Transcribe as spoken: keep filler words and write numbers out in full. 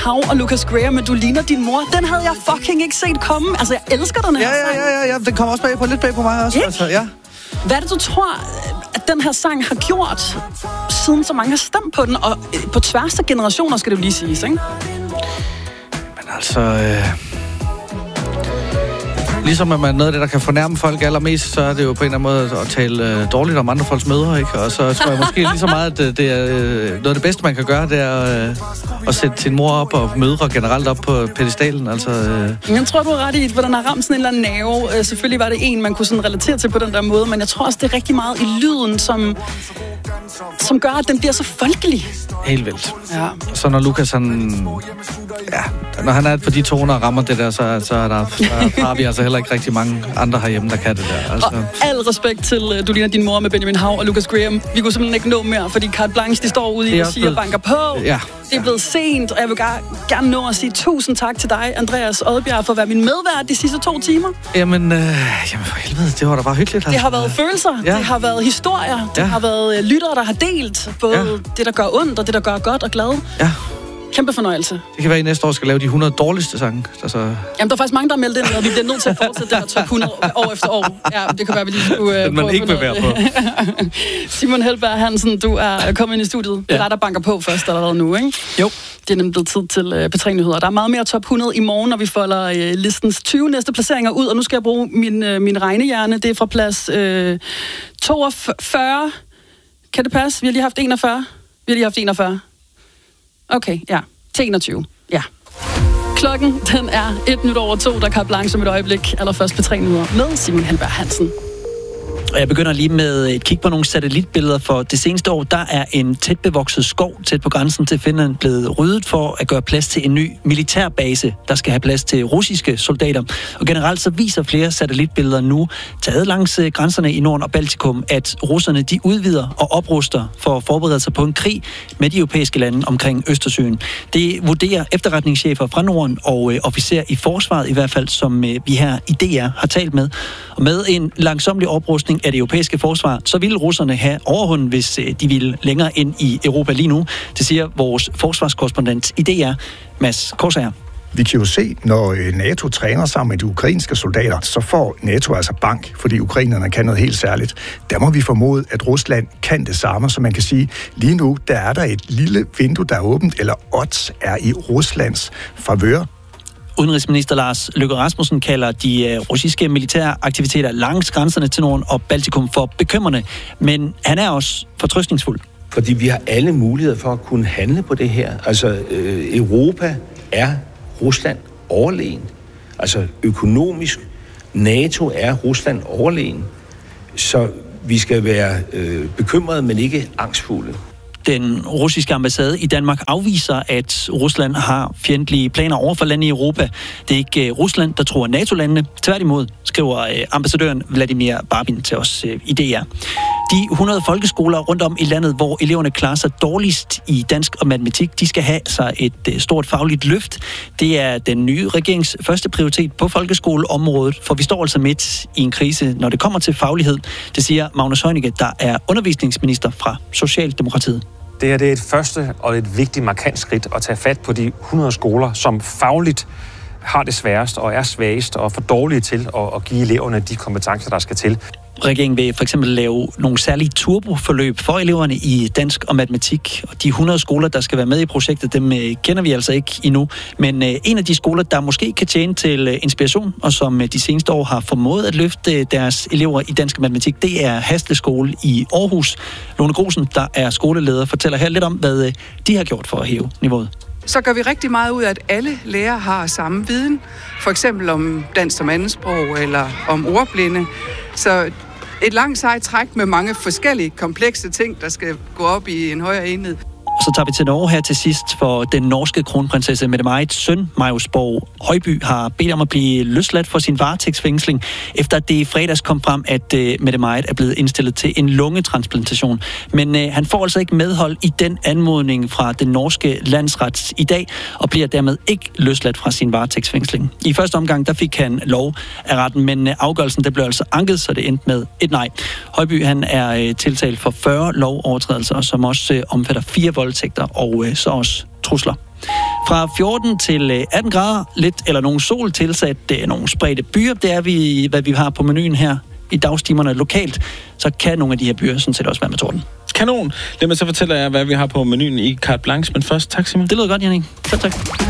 Hav og Lucas Graham, men du ligner din mor. Den havde jeg fucking ikke set komme. Altså, jeg elsker den her ja, sang. Ja, ja, ja, ja. Den kommer også bag på, lidt bag på mig også. Altså, ja. Hvad er det, du tror, at den her sang har gjort, siden så mange har stemt på den? Og på tværs af generationer, skal det jo lige siges, ikke? Men altså... Øh... Ligesom at man noget af det, der kan fornærme folk allermest, så er det jo på en eller anden måde at tale øh, dårligt om andre folks mødre, ikke? Og så tror jeg måske lige så meget, at det, det er øh, noget af det bedste, man kan gøre, det er øh, at sætte sin mor op og mødre generelt op på pedestalen. Altså, øh. Jeg tror, du har ret i, for den har ramt sådan en eller anden nerve. Øh, selvfølgelig var det en, man kunne sådan relatere til på den der måde, men jeg tror også, det er rigtig meget i lyden, som, som gør, at den bliver så folkelig. Helt vildt. Ja. Så når Lucas, han... Ja, når han er på de toner og rammer det der, så, så, er der, så har vi altså heller ikke rigtig mange andre herhjemme, der kan det der. Altså. Og al respekt til, uh, du ligner din mor med Benjamin Hav og Lucas Graham. Vi kunne simpelthen ikke nå mere, fordi Carte Blanche, de står ude i og siger, banker på. Ja. Det er blevet sent, og jeg vil gerne nå at sige tusind tak til dig, Andreas Odbjerg, for at være min medvært de sidste to timer. Jamen, øh, jamen for helvede, det var da bare hyggeligt. Det har været følelser, ja. Det har været historier, det ja. har været uh, lyttere, der har delt både ja. det, der gør ondt, og det, der gør godt og glad. Ja. Kæmpe fornøjelse. Det kan være, at I næste år skal lave de hundrede dårligste sange. Altså... Jamen, der er faktisk mange, der har meldt ind, og vi bliver nødt til at fortsætte den her top hundrede år efter år. Ja, det kan være, vi lige skulle... Den man ikke vil være på. Simon Helberg Hansen, du er kommet ind i studiet. Det er dig, der banker på først allerede nu, ikke? Jo. Det er nemlig blevet tid til P tre Nyheder. Der er meget mere top hundrede i morgen, når vi folder øh, listens tyve næste placeringer ud, og nu skal jeg bruge min, øh, min regnehjerne. Det er fra plads øh, toogfyrre. Kan det passe? Vi har lige haft enogfyrre. Vi har lige haft enogfyrre. Okay, ja. Til enogtyve. Ja. Klokken, den er et minut over to, der kan Blanche om et øjeblik. Allerførst P tre Nyheder med Simon Helberg Hansen. Og jeg begynder lige med et kig på nogle satellitbilleder, for det seneste år, der er en tæt bevokset skov tæt på grænsen til Finland blevet ryddet for at gøre plads til en ny militærbase, der skal have plads til russiske soldater. Og generelt så viser flere satellitbilleder nu, taget langs grænserne i Norden og Baltikum, at russerne de udvider og opruster for at forberede sig på en krig med de europæiske lande omkring Østersøen. Det vurderer efterretningschefer fra Norden og øh, officerer i forsvaret i hvert fald, som øh, vi her i D R har talt med. Og med en langsomlig oprustning af det europæiske forsvar, så ville russerne have overhånden, hvis de ville længere ind i Europa lige nu. Det siger vores forsvarskorrespondent i D R, Mads Korsager. Vi kan jo se, når NATO træner sammen med de ukrainske soldater, så får NATO altså bank, fordi ukrainerne kan noget helt særligt. Der må vi formode, at Rusland kan det samme, så man kan sige, lige nu der er der et lille vindue, der er åbent, eller odds er i Ruslands favør. Udenrigsminister Lars Løkke Rasmussen kalder de russiske militære aktiviteter langs grænserne til Norden og Baltikum for bekymrende, men han er også fortrøstningsfuld. Fordi vi har alle muligheder for at kunne handle på det her. Altså, øh, Europa er Rusland overlegen. Altså, økonomisk. NATO er Rusland overlegen. Så vi skal være øh, bekymrede, men ikke angstfulde. Den russiske ambassade i Danmark afviser, at Rusland har fjendtlige planer over for lande i Europa. Det er ikke Rusland, der tror NATO-landene. Tværtimod, skriver ambassadøren Vladimir Barbin til os i D R. De hundrede folkeskoler rundt om i landet, hvor eleverne klarer sig dårligst i dansk og matematik, de skal have sig et stort fagligt løft. Det er den nye regerings første prioritet på folkeskoleområdet, for vi står altså midt i en krise, når det kommer til faglighed. Det siger Magnus Heunicke, der er undervisningsminister fra Socialdemokratiet. Det her det er et første og et vigtigt markant skridt at tage fat på de hundrede skoler, som fagligt har det sværest og er svagest og for dårlige til at, at give eleverne de kompetencer, der skal til. Regeringen vil for eksempel lave nogle særlige turboforløb for eleverne i dansk og matematik. Og de hundrede skoler, der skal være med i projektet, dem kender vi altså ikke endnu. Men en af de skoler, der måske kan tjene til inspiration, og som de seneste år har formået at løfte deres elever i dansk og matematik, det er Hasle Skole i Aarhus. Lone Grosen, der er skoleleder, fortæller her lidt om, hvad de har gjort for at hæve niveauet. Så gør vi rigtig meget ud af, at alle lærere har samme viden. For eksempel om dansk som andetsprog eller om ordblinde. Så et langt sejt træk med mange forskellige komplekse ting, der skal gå op i en højere enhed. Så tager vi til Norge her til sidst, for den norske kronprinsesse Mette-Marits søn, Marius Borg Højby, har bedt om at blive løsladt for sin varetægtsfængsling, efter at det i fredags kom frem, at uh, Mette-Marit er blevet indstillet til en lungetransplantation. Men uh, han får altså ikke medhold i den anmodning fra den norske landsret i dag, og bliver dermed ikke løsladt fra sin varetægtsfængsling. I første omgang, der fik han lov af retten, men uh, afgørelsen der blev altså anket, så det endte med et nej. Højby, han er uh, tiltalt for fyrre lovovertrædelser, som også uh, omfatter fire vold voldtægter og øh, så også trusler. Fra fjorten til atten grader, lidt eller nogen sol tilsat, det er nogle spredte byer. Det er, vi, hvad vi har på menuen her i dagstimerne lokalt. Så kan nogle af de her byer sådan set også være med torden. Kanon. Lad mig så fortælle jer, hvad vi har på menuen i Carte Blanche. Men først, tak Simon. Det lyder godt, Jannik. Selv tak.